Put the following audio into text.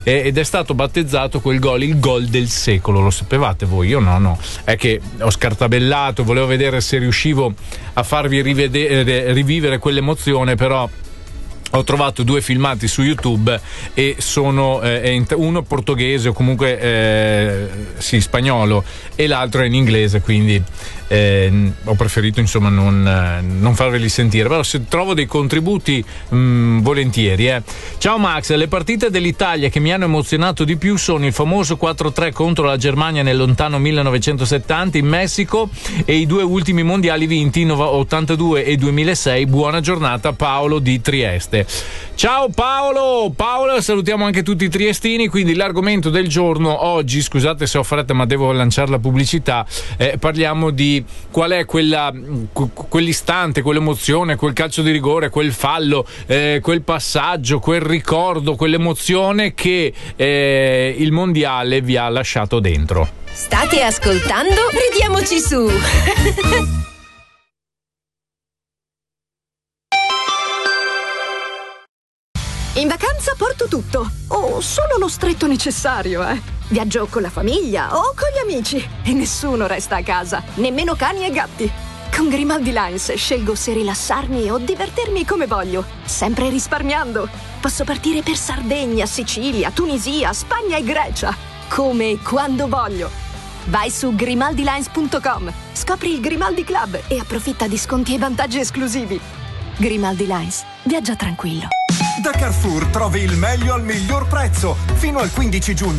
ed è stato battezzato quel gol il gol del secolo. Lo sapevate voi? Io no. È che ho scartabellato, volevo vedere se riuscivo a farvi rivivere quell'emozione, però ho trovato 2 filmati su YouTube e sono uno portoghese o comunque spagnolo, e l'altro è in inglese, quindi ho preferito insomma non farveli sentire, però se trovo dei contributi volentieri. Ciao Max, le partite dell'Italia che mi hanno emozionato di più sono il famoso 4-3 contro la Germania nel lontano 1970 in Messico e i 2 ultimi mondiali vinti 82 e 2006. Buona giornata, Paolo di Trieste. Ciao Paolo, salutiamo anche tutti i triestini. Quindi l'argomento del giorno oggi, scusate se ho fretta ma devo lanciare la pubblicità, parliamo di qual è quell'istante, quell'emozione, quel calcio di rigore, quel fallo, quel passaggio, quel ricordo, quell'emozione che il mondiale vi ha lasciato dentro. State ascoltando Ridiamoci su. In vacanza porto tutto, o solo lo stretto necessario, Viaggio con la famiglia o con gli amici e nessuno resta a casa, nemmeno cani e gatti. Con Grimaldi Lines scelgo se rilassarmi o divertirmi come voglio, sempre risparmiando. Posso partire per Sardegna, Sicilia, Tunisia, Spagna e Grecia, come e quando voglio. Vai su grimaldilines.com, scopri il Grimaldi Club e approfitta di sconti e vantaggi esclusivi. Grimaldi Lines, viaggia tranquillo. Da Carrefour trovi il meglio al miglior prezzo. Fino al 15 giugno